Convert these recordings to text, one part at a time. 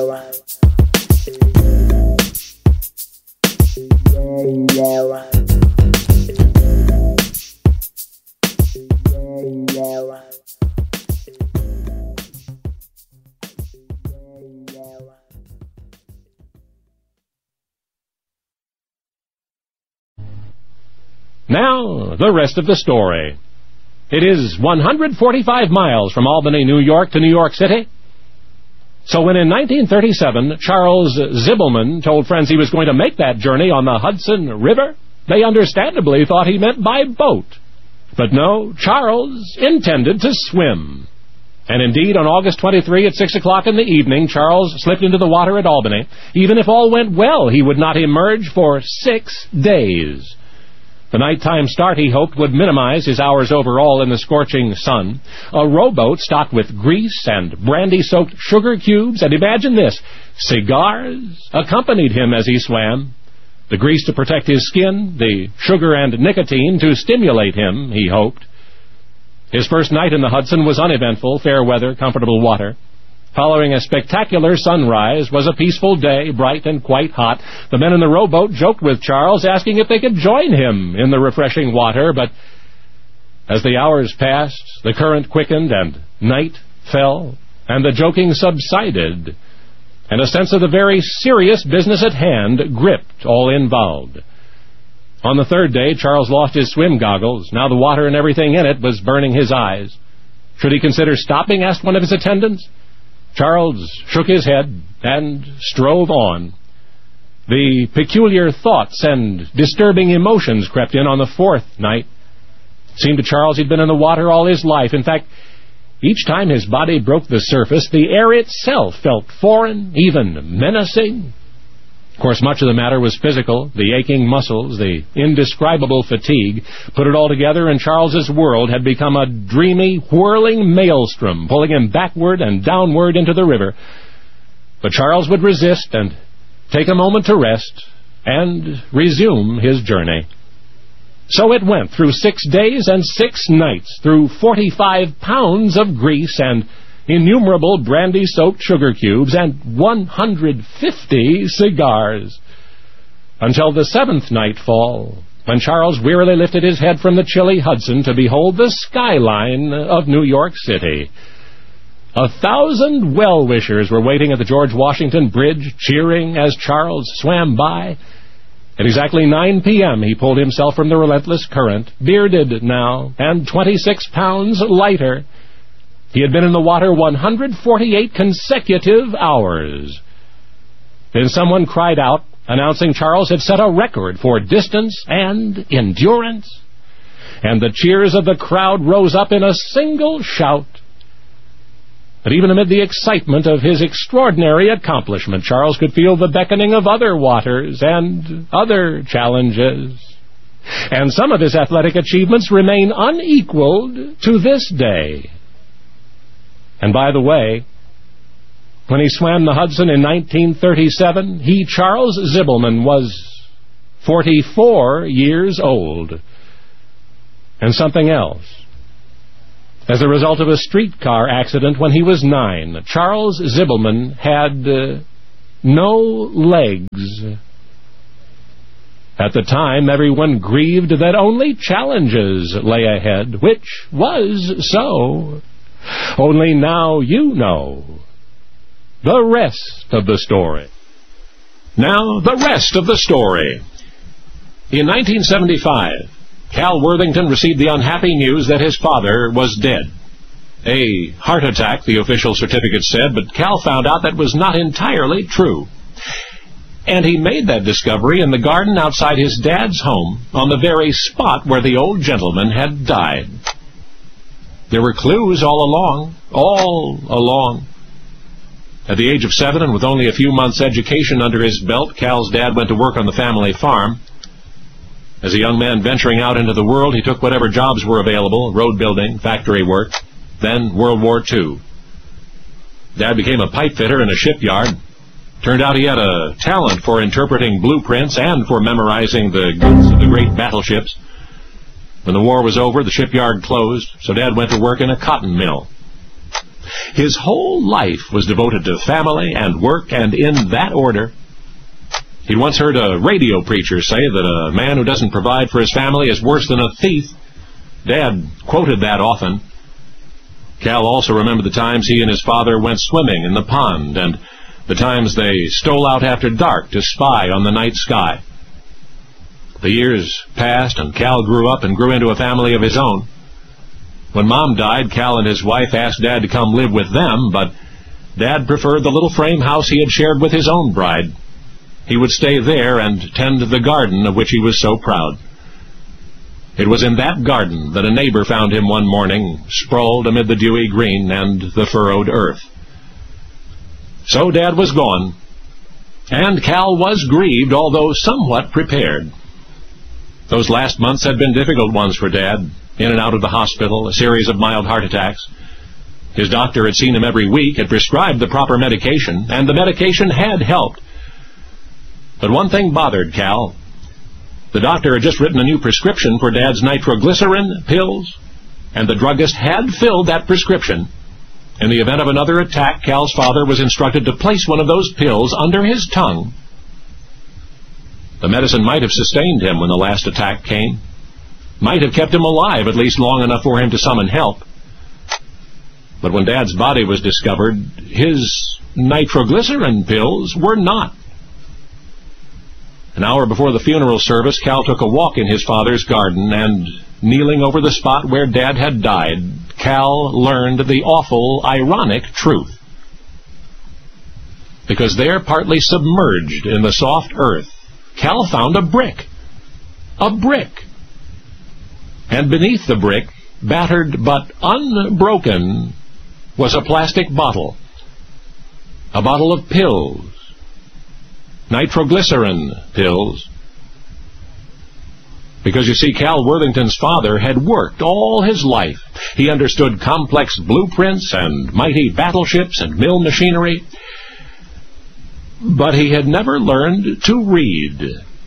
Now, the rest of the story. It is 145 miles from Albany, New York to New York City. So when in 1937 Charles Zibelman told friends he was going to make that journey on the Hudson River, they understandably thought he meant by boat. But no, Charles intended to swim. And indeed, on August 23 at 6 o'clock in the evening, Charles slipped into the water at Albany. Even if all went well, he would not emerge for 6 days. The nighttime start, he hoped, would minimize his hours overall in the scorching sun. A rowboat stocked with grease and brandy-soaked sugar cubes, and imagine this, cigars, accompanied him as he swam. The grease to protect his skin, the sugar and nicotine to stimulate him, he hoped. His first night in the Hudson was uneventful, fair weather, comfortable water. Following a spectacular sunrise was a peaceful day, bright and quite hot. The men in the rowboat joked with Charles, asking if they could join him in the refreshing water, but as the hours passed, the current quickened and night fell, and the joking subsided, and a sense of the very serious business at hand gripped all involved. On the third day, Charles lost his swim goggles. Now the water and everything in it was burning his eyes. Should he consider stopping, asked one of his attendants. Charles shook his head and strove on. The peculiar thoughts and disturbing emotions crept in on the fourth night. It seemed to Charles he'd been in the water all his life. In fact, each time his body broke the surface, the air itself felt foreign, even menacing. Of course, much of the matter was physical. The aching muscles, the indescribable fatigue. Put it all together, and Charles's world had become a dreamy, whirling maelstrom, pulling him backward and downward into the river. But Charles would resist and take a moment to rest and resume his journey. So it went through 6 days and 6 nights, through 45 pounds of grease and innumerable brandy-soaked sugar cubes, and 150 cigars, until the 7th nightfall, when Charles wearily lifted his head from the chilly Hudson to behold the skyline of New York City. 1,000 well-wishers were waiting at the George Washington Bridge, cheering as Charles swam by. At exactly 9 p.m. he pulled himself from the relentless current, bearded now, and 26 pounds lighter. He had been in the water 148 consecutive hours. Then someone cried out, announcing Charles had set a record for distance and endurance. And the cheers of the crowd rose up in a single shout. But even amid the excitement of his extraordinary accomplishment, Charles could feel the beckoning of other waters and other challenges. And some of his athletic achievements remain unequaled to this day. And by the way, when he swam the Hudson in 1937, he, Charles Zibelman, was 44 years old. And something else. As a result of a streetcar accident when he was 9, Charles Zibelman had no legs. At the time, everyone grieved that only challenges lay ahead, which was so. Only now you know the rest of the story. Now, the rest of the story. In 1975, Cal Worthington received the unhappy news that his father was dead. A heart attack, the official certificate said, but Cal found out that was not entirely true. And he made that discovery in the garden outside his dad's home, on the very spot where the old gentleman had died. There were clues all along. At the age of 7 and with only a few months' education under his belt, Cal's dad went to work on the family farm. As a young man venturing out into the world, he took whatever jobs were available, road building, factory work, then World War II. Dad became a pipe fitter in a shipyard. Turned out he had a talent for interpreting blueprints and for memorizing the guns of the great battleships. When the war was over, the shipyard closed, so Dad went to work in a cotton mill. His whole life was devoted to family and work, and in that order. He'd once heard a radio preacher say that a man who doesn't provide for his family is worse than a thief. Dad quoted that often. Cal also remembered the times he and his father went swimming in the pond, and the times they stole out after dark to spy on the night sky. The years passed, and Cal grew up and grew into a family of his own. When Mom died, Cal and his wife asked Dad to come live with them, but Dad preferred the little frame house he had shared with his own bride. He would stay there and tend the garden of which he was so proud. It was in that garden that a neighbor found him one morning, sprawled amid the dewy green and the furrowed earth. So Dad was gone, and Cal was grieved, although somewhat prepared. Those last months had been difficult ones for Dad, in and out of the hospital, a series of mild heart attacks. His doctor had seen him every week, had prescribed the proper medication, and the medication had helped. But one thing bothered Cal. The doctor had just written a new prescription for Dad's nitroglycerin pills, and the druggist had filled that prescription. In the event of another attack, Cal's father was instructed to place one of those pills under his tongue. The medicine might have sustained him when the last attack came, might have kept him alive at least long enough for him to summon help. But when Dad's body was discovered, his nitroglycerin pills were not. An hour before the funeral service, Cal took a walk in his father's garden, and, kneeling over the spot where Dad had died, Cal learned the awful, ironic truth. Because there, partly submerged in the soft earth, Cal found a brick. A brick. And beneath the brick, battered but unbroken, was a plastic bottle. A bottle of pills. Nitroglycerin pills. Because, you see, Cal Worthington's father had worked all his life. He understood complex blueprints and mighty battleships and mill machinery, but he had never learned to read.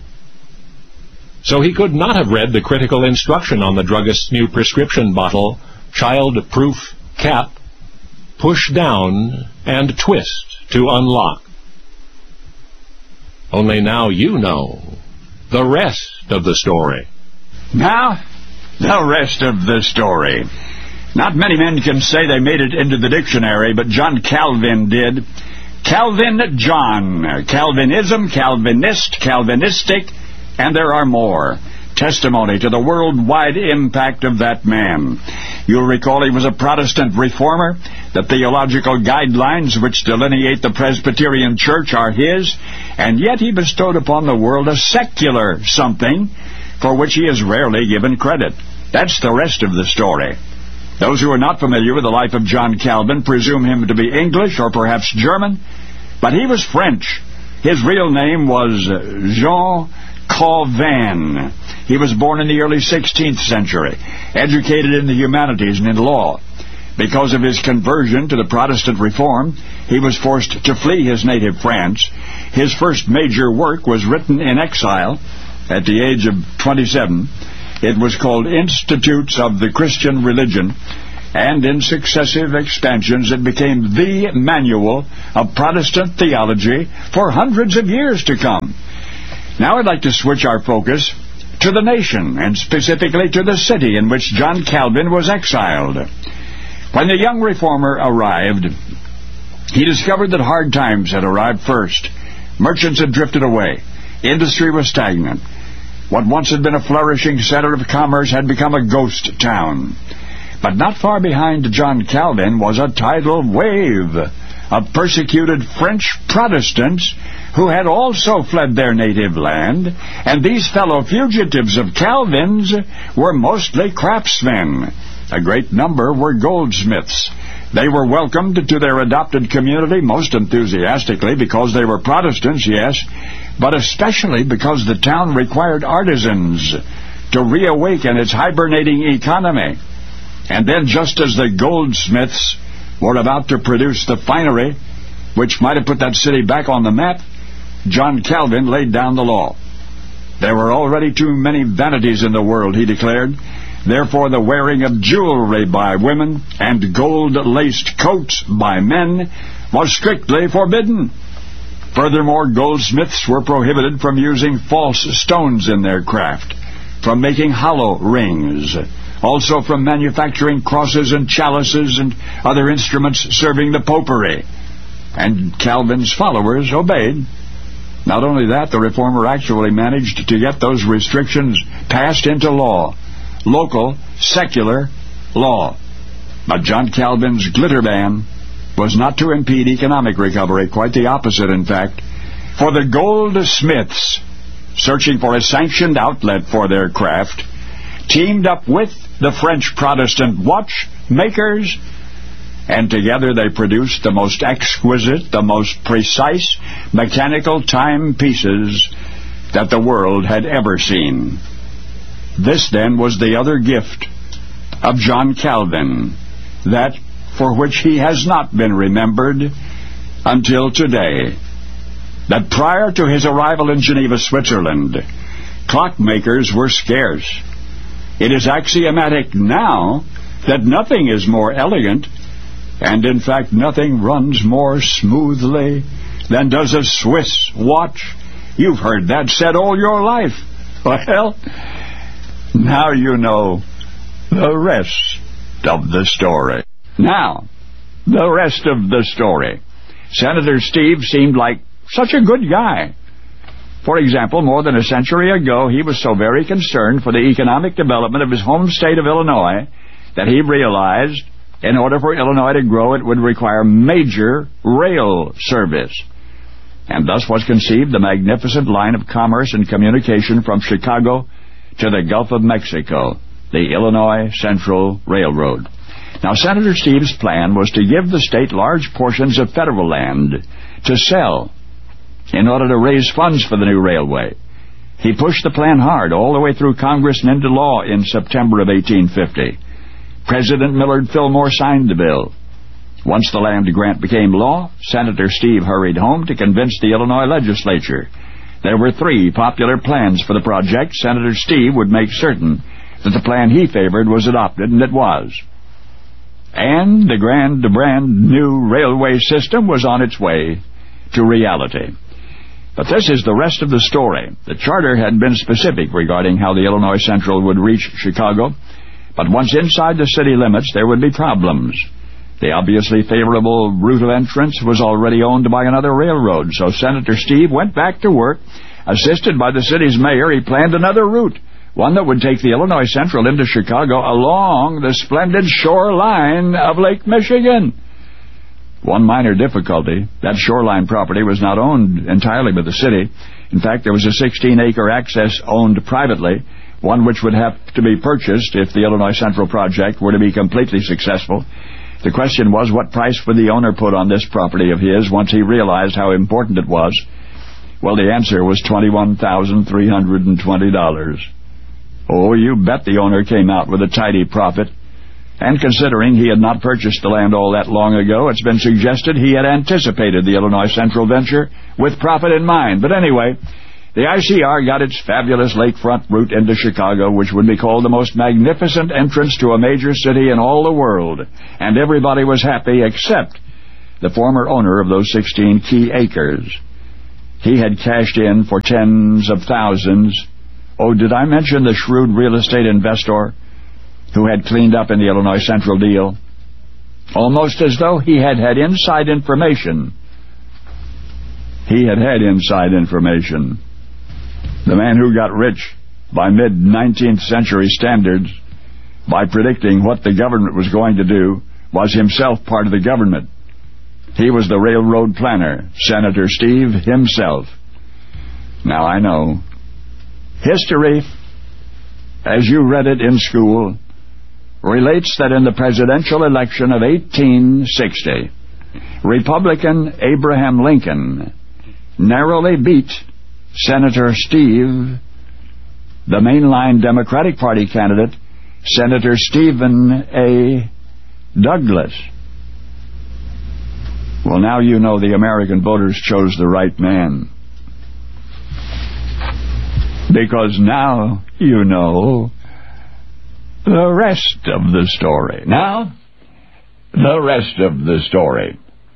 So he could not have read the critical instruction on the druggist's new prescription bottle, child-proof cap, push down and twist to unlock. Only now you know the rest of the story. Now, the rest of the story. Not many men can say they made it into the dictionary, but John Calvin did. Calvin John. Calvinism, Calvinist, Calvinistic, and there are more. Testimony to the worldwide impact of that man. You'll recall he was a Protestant reformer. The theological guidelines which delineate the Presbyterian Church are his, and yet he bestowed upon the world a secular something for which he is rarely given credit. That's the rest of the story. Those who are not familiar with the life of John Calvin presume him to be English or perhaps German, but he was French. His real name was Jean Calvin. He was born in the early 16th century, educated in the humanities and in law. Because of his conversion to the Protestant reform, he was forced to flee his native France. His first major work was written in exile at the age of 27. It was called Institutes of the Christian Religion, and in successive expansions it became the manual of Protestant theology for hundreds of years to come. Now I'd like to switch our focus to the nation, and specifically to the city in which John Calvin was exiled. When the young reformer arrived, he discovered that hard times had arrived first. Merchants had drifted away. Industry was stagnant. What once had been a flourishing center of commerce had become a ghost town. But not far behind John Calvin was a tidal wave of persecuted French Protestants who had also fled their native land, and these fellow fugitives of Calvin's were mostly craftsmen. A great number were goldsmiths. They were welcomed to their adopted community most enthusiastically because they were Protestants, yes, but especially because the town required artisans to reawaken its hibernating economy. And then, just as the goldsmiths were about to produce the finery which might have put that city back on the map, John Calvin laid down the law. There were already too many vanities in the world, he declared. Therefore, the wearing of jewelry by women and gold-laced coats by men was strictly forbidden. Furthermore, goldsmiths were prohibited from using false stones in their craft, from making hollow rings, also from manufacturing crosses and chalices and other instruments serving the popery. And Calvin's followers obeyed. Not only that, the reformer actually managed to get those restrictions passed into law, local, secular law. But John Calvin's glitter ban was not to impede economic recovery, quite the opposite, in fact. For the goldsmiths, searching for a sanctioned outlet for their craft, teamed up with the French Protestant watchmakers, and together they produced the most exquisite, the most precise mechanical timepieces that the world had ever seen. This, then, was the other gift of John Calvin, that for which he has not been remembered until today. That prior to his arrival in Geneva, Switzerland, clockmakers were scarce. It is axiomatic now that nothing is more elegant, and in fact nothing runs more smoothly than does a Swiss watch. You've heard that said all your life. Well, now you know the rest of the story. Now, the rest of the story. Senator Steve seemed like such a good guy. For example, more than a century ago, he was so very concerned for the economic development of his home state of Illinois that he realized in order for Illinois to grow, it would require major rail service. And thus was conceived the magnificent line of commerce and communication from Chicago to the Gulf of Mexico, the Illinois Central Railroad. Now, Senator Steve's plan was to give the state large portions of federal land to sell in order to raise funds for the new railway. He pushed the plan hard all the way through Congress and into law in September of 1850. President Millard Fillmore signed the bill. Once the land grant became law, Senator Steve hurried home to convince the Illinois legislature. There were 3 popular plans for the project. Senator Steve would make certain that the plan he favored was adopted, and it was. And the brand new railway system was on its way to reality. But this is the rest of the story. The charter had been specific regarding how the Illinois Central would reach Chicago, but once inside the city limits, there would be problems. The obviously favorable route of entrance was already owned by another railroad, so Senator Steve went back to work. Assisted by the city's mayor, he planned another route, one that would take the Illinois Central into Chicago along the splendid shoreline of Lake Michigan. One minor difficulty: that shoreline property was not owned entirely by the city. In fact, there was a 16-acre access owned privately, one which would have to be purchased if the Illinois Central project were to be completely successful. The question was, what price would the owner put on this property of his once he realized how important it was? Well, the answer was $21,320. Oh, you bet the owner came out with a tidy profit. And considering he had not purchased the land all that long ago, it's been suggested he had anticipated the Illinois Central venture with profit in mind. But anyway, the ICR got its fabulous lakefront route into Chicago, which would be called the most magnificent entrance to a major city in all the world. And everybody was happy except the former owner of those 16 key acres. He had cashed in for tens of thousands. Oh, did I mention the shrewd real estate investor who had cleaned up in the Illinois Central deal? Almost as though he had had inside information. He had had inside information. The man who got rich by mid-19th century standards by predicting what the government was going to do was himself part of the government. He was the railroad planner, Senator Steve himself. Now, I know history, as you read it in school, relates that in the presidential election of 1860, Republican Abraham Lincoln narrowly beat Senator Steve, the mainline Democratic Party candidate, Senator Stephen A. Douglas. Well, now you know the American voters chose the right man. Because now you know the rest of the story. Now, the rest of the story.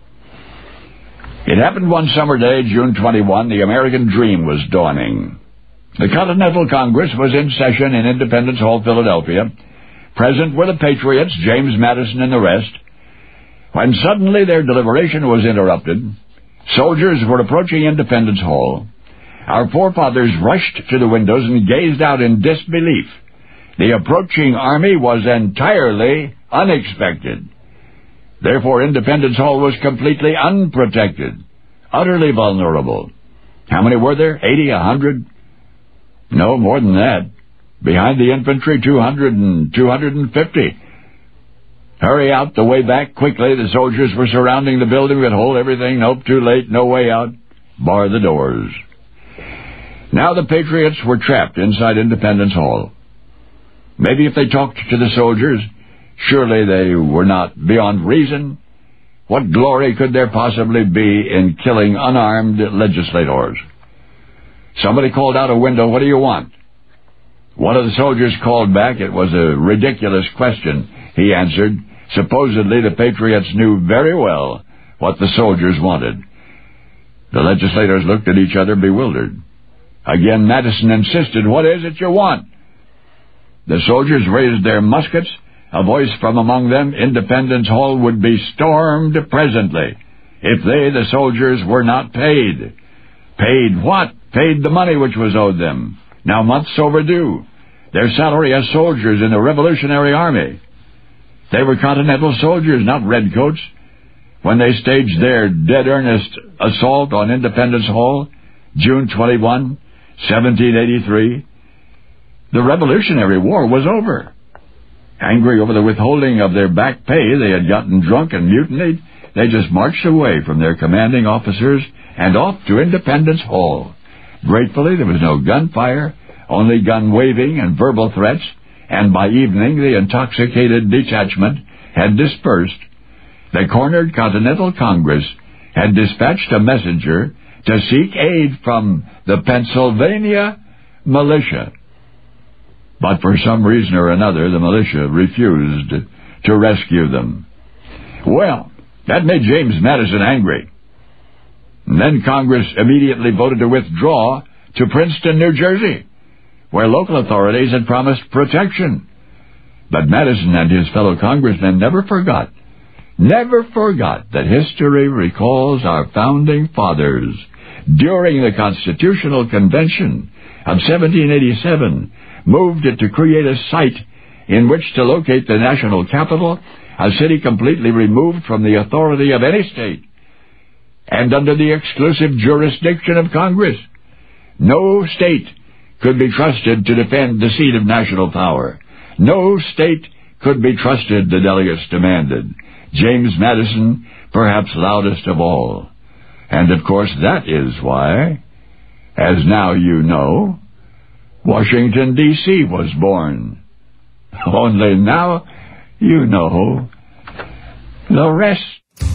It happened one summer day, June 21, the American dream was dawning. The Continental Congress was in session in Independence Hall, Philadelphia. Present were the Patriots, James Madison and the rest, when suddenly their deliberation was interrupted. Soldiers were approaching Independence Hall. Our forefathers rushed to the windows and gazed out in disbelief. The approaching army was entirely unexpected. Therefore, Independence Hall was completely unprotected, utterly vulnerable. How many were there? 80, 100? No, more than that. Behind the infantry, 200 and 250. Hurry out the way back quickly. The soldiers were surrounding the building that hold everything. Nope, too late, no way out. Bar the doors. Now the Patriots were trapped inside Independence Hall. Maybe if they talked to the soldiers, surely they were not beyond reason. What glory could there possibly be in killing unarmed legislators? Somebody called out a window, "What do you want?" One of the soldiers called back. It was a ridiculous question, he answered. Supposedly the Patriots knew very well what the soldiers wanted. The legislators looked at each other bewildered. Again Madison insisted, "What is it you want?" The soldiers raised their muskets. A voice from among them, "Independence Hall would be stormed presently if they, the soldiers, were not paid." Paid what? Paid the money which was owed them, now months overdue, their salary as soldiers in the Revolutionary Army. They were Continental soldiers, not redcoats. When they staged their dead earnest assault on Independence Hall, June 21, 1783, the Revolutionary War was over. Angry over the withholding of their back pay, they had gotten drunk and mutinied. They just marched away from their commanding officers and off to Independence Hall. Gratefully, there was no gunfire, only gun waving and verbal threats, and by evening the intoxicated detachment had dispersed. The cornered Continental Congress had dispatched a messenger to seek aid from the Pennsylvania militia. But for some reason or another, the militia refused to rescue them. Well, that made James Madison angry. And then Congress immediately voted to withdraw to Princeton, New Jersey, where local authorities had promised protection. But Madison and his fellow congressmen never forgot that history recalls our founding fathers. During the Constitutional Convention of 1787, moved to create a site in which to locate the national capital, a city completely removed from the authority of any state and under the exclusive jurisdiction of Congress. No state could be trusted to defend the seat of national power. No state could be trusted, the delegates demanded. James Madison, perhaps loudest of all. And of course that is why, as now you know, Washington, D.C. was born. Only now you know the rest.